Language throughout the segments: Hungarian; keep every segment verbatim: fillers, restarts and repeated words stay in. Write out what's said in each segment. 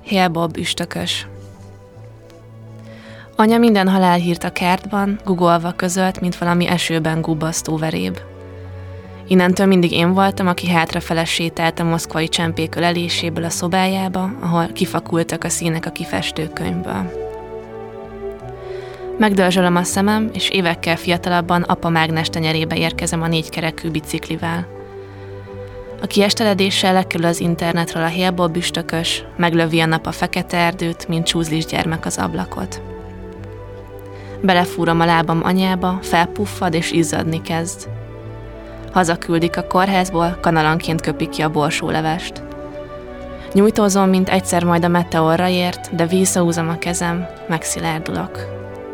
Hél Bob üstökös. Anya minden halálhírt a kertban, guggolva közölt, mint valami esőben gubbasztó veréb. Innentől mindig én voltam, aki hátrafele sétált a moszkvai csempék öleléséből a szobájába, ahol kifakultak a színek a kifestőkönyvből. Megdörzsölöm a szemem, és évekkel fiatalabban apa mágnes tenyerébe érkezem a négykerekű biciklivel. A kiesteledéssel lekerül az internetről a Hél Bob üstökös, meglövi a nap a fekete erdőt, mint csúzlis gyermek az ablakot. Belefúrom a lábam anyába, felpuffad és izzadni kezd. Hazaküldik a kórházból, kanalanként köpik ki a borsólevest. Nyújtózom, mint egyszer majd a meteorra ért, de visszahúzom a kezem, megszilárdulok.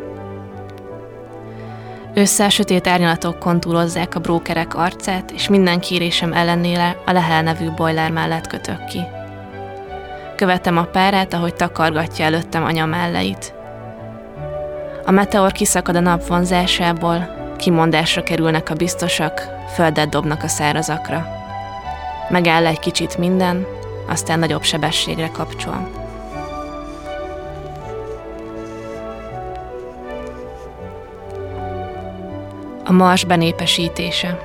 Ősszel sötét árnyalatok kontúrozzák a brókerek arcát, és minden kérésem ellenére a Lehel nevű bojler mellett kötök ki. Követem a párát, ahogy takargatja előttem anya melleit. A meteor kiszakad a nap vonzásából, kimondásra kerülnek a biztosak, földet dobnak a szárazakra. Megáll egy kicsit minden, aztán nagyobb sebességre kapcsol. A Mars benépesítése.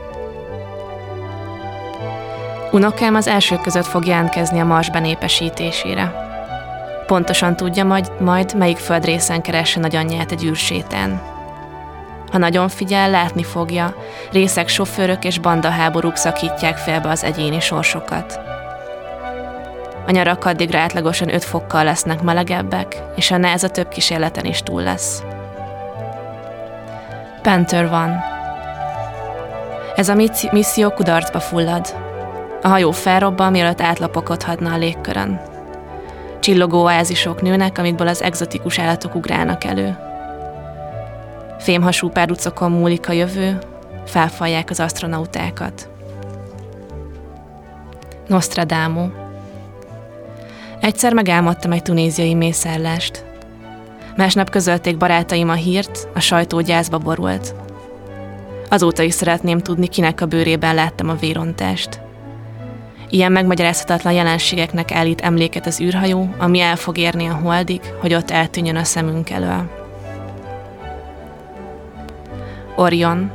Unokám az elsők között fog jelentkezni a Mars benépesítésére. Pontosan tudja majd, majd melyik földrészen keresse nagyanyját egy űrsétán. Ha nagyon figyel, látni fogja, részeg sofőrök és bandaháborúk szakítják félbe az egyéni sorsokat. A nyarak addigra átlagosan öt fokkal lesznek melegebbek, és a NASA több kísérleten is túl lesz. Panther van. Ez a misszió kudarcba fullad. A hajó felrobban, mielőtt átlapokodhatna a légkörön. Csillogó oázisok nőnek, amikből az egzotikus állatok ugrálnak elő. Fémhasú párducokon múlik a jövő, felfalják az asztronautákat. Nostradamus. Egyszer megálmodtam egy tunéziai mészárlást. Másnap közölték barátaim a hírt, a sajtó gyászba borult. Azóta is szeretném tudni, kinek a bőrében láttam a vérontást. Ilyen megmagyarázhatatlan jelenségeknek állít emléket az űrhajó, ami el fog érni a holdig, hogy ott eltűnjön a szemünk elől. Orion.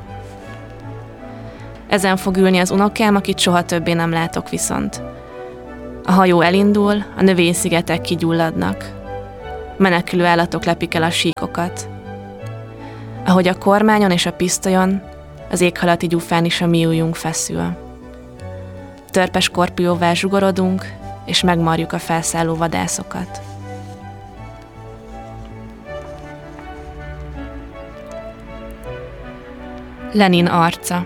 Ezen fog ülni az unokám, akit soha többé nem látok viszont. A hajó elindul, a növényszigetek kigyulladnak. Menekülő állatok lepik el a síkokat. Ahogy a kormányon és a pisztolyon, az éghajlati gyufán is a mi ujjunk feszül. Törpe skorpióvá zsugorodunk, és megmarjuk a felszálló vadászokat. Lenin arca.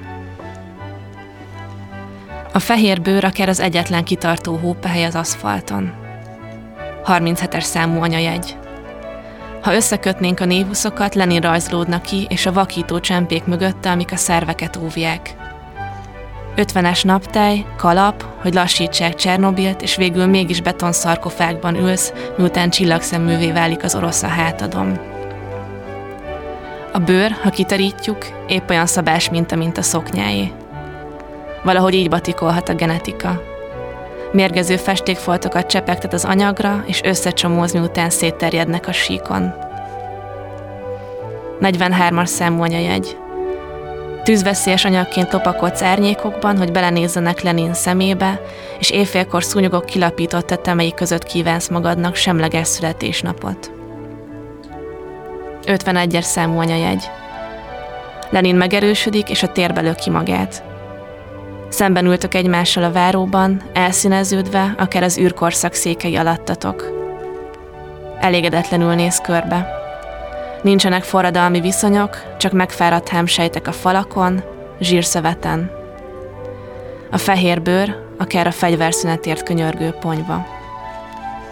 A fehér bőr akár az egyetlen kitartó hópehely az aszfalton. harminchetes számú anyajegy. Ha összekötnénk a névuszokat, Lenin rajzolódna ki, és a vakító csempék mögötte, amik a szerveket óvják. ötvenes naptáj, kalap, hogy lassítsák Csernobilt, és végül mégis betonszarkofágban ülsz, miután csillagszeművé válik az orosz a hátadon. A bőr, ha kitarítjuk, épp olyan szabás minta, mint a szoknyáé. Valahogy így batikolhat a genetika. Mérgező festékfoltokat csepegtet az anyagra, és összecsomóz, miután szétterjednek a síkon. negyvenhármas számú anyajegy. Tűzveszélyes anyagként lopakodsz árnyékokban, hogy belenézzenek Lenin szemébe, és éjfélkor szúnyogok kilapított tetemei között kívánsz magadnak semleges születésnapot. ötvenegyes számú anyajegy. Lenin megerősödik, és a térbe lök ki magát. Szemben ültök egymással a váróban, elszíneződve, akár az űrkorszak székei alattatok. Elégedetlenül néz körbe. Nincsenek forradalmi viszonyok, csak megfáradt hámsejtek a falakon, zsírszöveten. A fehér bőr, akár a fegyverszünetért könyörgő ponyva.